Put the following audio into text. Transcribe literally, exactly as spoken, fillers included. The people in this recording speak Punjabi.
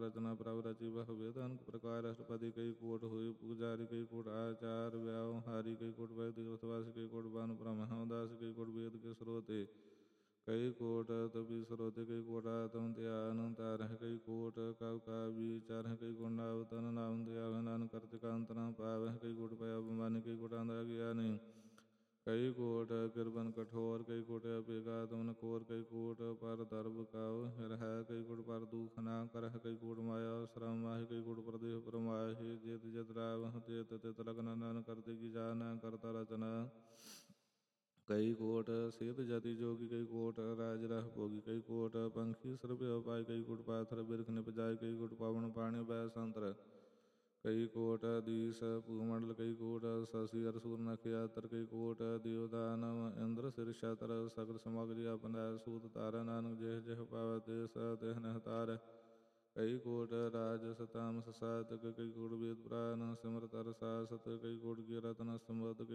ਰਚਨਾ ਪ੍ਰਭ ਰਚੀ ਬਹੁ ਵੇਦ ਅਨਕ ਪ੍ਰਕਾਰ ਅਸ਼ਟਪਦੀ ਕਈ ਕੋਟ ਹੋਈ ਪੁਜਾਰੀ ਕਈ ਕੋਟ ਆਚਾਰ ਵਿਆਹ ਹਾਰੀ ਕਈ ਕੋਟ ਵੈਦਿਕ ਵਸਵਾਸ ਕਈ ਕੋਟ ਬਾਨ ਬ੍ਰਹਮ ਦਾਸ ਕਈ ਕੋਟ ਵੇਦ ਕੇ ਸਰੋਤੇ ਕਈ ਕੋਟ ਤਪੀ ਸਰੋਤੇ ਕਈ ਕੋਟ ਆਤਮ ਧਿਆਨ ਤਾਰਹਿ ਕਈ ਕੋਟ ਕਉ ਕਾ ਵਿਚਾਰਹਿ ਕਈ ਕੋਟ ਨਾਮ ਤਨ ਨਾਮ ਧਿਆਵਹਿ ਨਾਨਕ ਕਰਤੇ ਕਾਂਤਨਾ ਪਾਵਹਿ ਕਈ ਕੋਟ ਪਿਆ ਬਿਮਾਨੀ ਕਈ ਕੋਟ ਆਂਦਾ ਗਿਆਨੀ ਕਈ ਕੋਟ ਕਿਰਬਨ ਕਠੋਰ ਕਈ ਕੋਟ ਅਪੇਗਾਤਮਨ ਕੋਰ ਕਈ ਕੋਟ ਪਰ ਦਰਬ ਕਾਉ ਰਹਿ ਕਈ ਕੋਟ ਪਰ ਦੁਖ ਨਾ ਕਰਹਿ ਕਈ ਕੋਟ ਮਾਇਆ ਸ਼ਰਮ ਮਾਹਿ ਕਈ ਕੋਟ ਪ੍ਰਦੇਹ ਪਰਮਾਹਿ ਜਿਤ ਜਿਤ ਰਾਵ ਤਿਤ ਤਿਤ ਲਗਨ ਨਾਨ ਕਰਤੇ ਕੀ ਜਾਨ ਕਰਤਾ ਰਚਨਾ ਕਈ ਕੋਟ ਸਿਹਤ ਜਤੀ ਜੋਗੀ ਕਈ ਕੋਟ ਰਾਜ ਰਹਿ ਭੋਗੀ ਕਈ ਕੋਟ ਪੰਖੀ ਸਰਬ ਪਾਇ ਕਈ ਕੋਟ ਪਾਥਰ ਬਿਰਖ ਨਿਪਜਾਇ ਕਈ ਕੋਟ ਪਾਵਨ ਪਾਣੀ ਬੈ ਸੰਤਰ ਕਈ ਕੋਟ ਦੀਸ ਭੂਮੰਡਲ ਕਈ ਕੋਟ ਸਸੀ ਅਰਸੂਰ ਨਖਿਆਤਰ ਕਈ ਕੋਟ ਦਿਓਦਾਨ ਇੰਦਰ ਸਿਰ ਛਤਰ ਸਗਲ ਸਮਗਰੀ ਆਪਨੈ ਸੂਤ ਤਾਰ ਨਾਨਕ ਜਿਹ ਜਿਹ ਪਾਵੈ ਤਿਸ ਤਿਹ ਨਹਿ ਤਾਰ ਕਈ ਕੋਟ ਰਾਜਸ ਤਾਮਸ ਸਾਤਕ ਕਈ ਕੋਟ ਵੇਦ ਪੁਰਾਨ ਸਿਮਰਤ ਅਰ ਸਾਸਤ ਕਈ ਕੋਟ ਕੀ ਰਤਨ ਸੰਬਦ ਕਈ